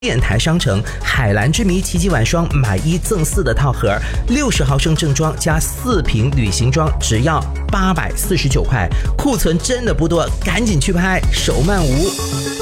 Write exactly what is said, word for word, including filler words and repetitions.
电台商城海蓝之谜奇迹晚霜买一赠四的套盒，六十毫升正装加四瓶旅行装，只要八百四十九块，库存真的不多，赶紧去拍，手慢无。